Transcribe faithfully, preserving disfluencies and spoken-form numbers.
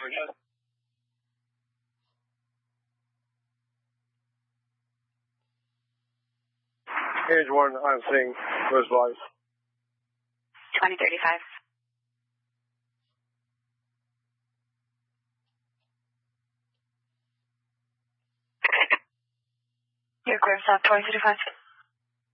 Page one, I'm seeing those lights. twenty thirty-five. Your Grove South twenty thirty-five.